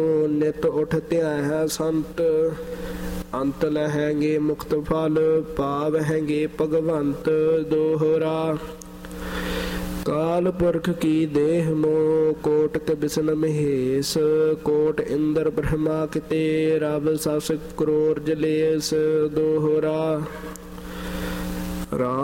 ਨਿਤ ਉਠ ਧਿਆਇ ਸੰਤ। ਅੰਤ ਲਹੈਂਗੇ ਮੁਕਤ ਫਲ, ਪਾਵਹਿੰਗੇ ਭਗਵੰਤ ਦੋਹਰਾ। ਕਾਲ ਪੁਰਖ ਕੀ ਦੇਹ ਮੋ, ਕੋਟਿ ਬਿਸਨ ਮਹੇਸ਼। ਕੋਟ ਇੰਦਰ ਬ੍ਰਹਮਾ ਕਿਤੇ, ਰਬ ਸਸ ਕਰੋੜ ਜਲੇਸ ਦੋਹਰਾ। ਰਾਮ